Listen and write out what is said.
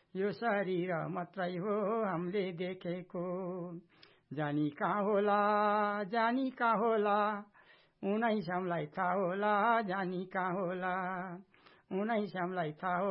यो शरीर मात्रै हो हामीले देखेको जानी कहाँ होला उनै श्यामलाई थाहा होला जानी कहाँ होला उनै श्यामलाई थाहा